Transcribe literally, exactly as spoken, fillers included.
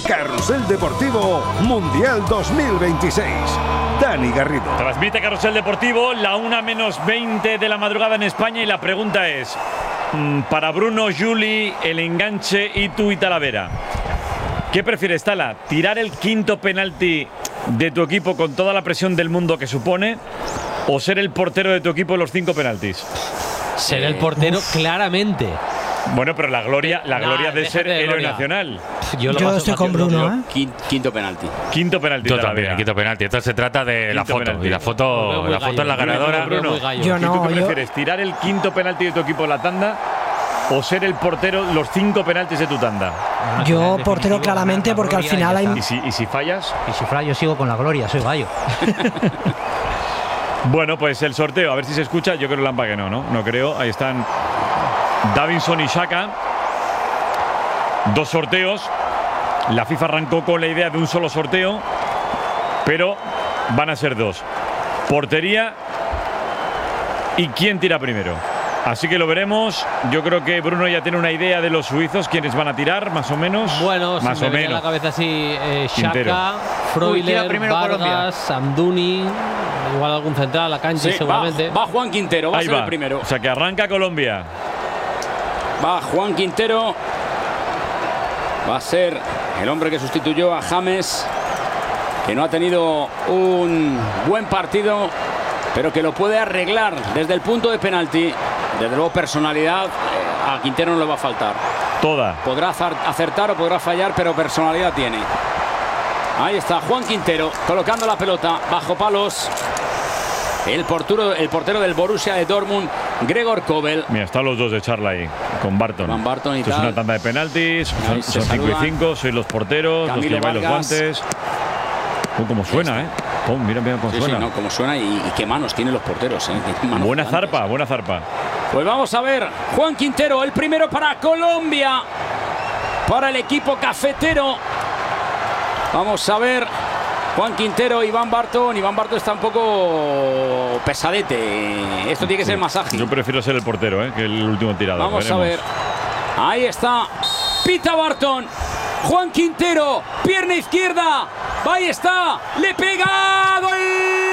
Carrusel Deportivo Mundial dos mil veintiséis. Dani Garrido. Transmite Carrusel Deportivo, la una menos veinte de la madrugada en España, y la pregunta es, para Bruno, Juli, el enganche y tú y Talavera, ¿qué prefieres, Tala? ¿Tirar el quinto penalti de tu equipo con toda la presión del mundo que supone, o ser el portero de tu equipo en los cinco penaltis? Ser el portero, uf, claramente. Bueno, pero la gloria, la nah, gloria de ser héroe nacional. Yo, yo estoy con Bruno, ¿eh? Quinto, quinto penalti. Quinto penalti. Yo también, quinto penalti. Entonces se trata de quinto la foto. Penalti. Y la foto, la foto es la ganadora. Bruno, Bruno. Yo no, ¿Y tú qué yo... prefieres? ¿Tirar el quinto penalti de tu equipo en la tanda o ser el portero los cinco penaltis de tu tanda? Yo portero claramente, porque al final hay... ¿Y si, ¿Y si fallas? Y si fallas yo sigo con la gloria, soy gallo. Bueno, pues el sorteo, a ver si se escucha. Yo creo Lampa que no, ¿no? No creo. Ahí están Davinson y Xhaka. Dos sorteos. La FIFA arrancó con la idea de un solo sorteo, pero van a ser dos. Portería y quién tira primero. Así que lo veremos. Yo creo que Bruno ya tiene una idea de los suizos, quiénes van a tirar, más o menos. Bueno, más si o me menos. En la cabeza así, eh, Xhaka, Freuler, Vargas, Amdouni, igual algún central, la cancha, sí, seguramente. Va, va Juan Quintero, va Ahí a ser va. el primero. O sea que arranca Colombia. Va Juan Quintero. Va a ser el hombre que sustituyó a James, que no ha tenido un buen partido, pero que lo puede arreglar desde el punto de penalti. Desde luego, personalidad a Quintero no le va a faltar. Toda. Podrá acertar o podrá fallar, pero personalidad tiene. Ahí está Juan Quintero colocando la pelota bajo palos. El portero, el portero del Borussia de Dortmund, Gregor Kobel. Mira, están los dos de charla ahí, con Barton. Van Barton y Esto tal. es una tanda de penaltis, son, son cinco y cinco, sois los porteros, Camilo los que lleváis los guantes. Oh, como suena, ¿eh? Oh, mira, mira cómo sí, suena. Sí, no, como suena y, y qué manos tienen los porteros, ¿eh? Buena gigantes. zarpa, buena zarpa. Pues vamos a ver, Juan Quintero, el primero para Colombia, para el equipo cafetero. Vamos a ver, Juan Quintero, Iván Barton. Iván Barton está un poco pesadete. Esto tiene que ser más ágil. Yo prefiero ser el portero, ¿eh? Que el último tirador. Vamos Veremos. a ver. Ahí está. Pita Barton. Juan Quintero. Pierna izquierda. Ahí está. Le pega. ¡Gol!